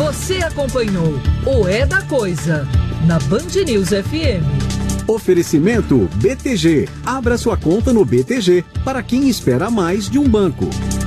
Você acompanhou o É da Coisa na Band News FM. Oferecimento BTG. Abra sua conta no BTG para quem espera mais de um banco.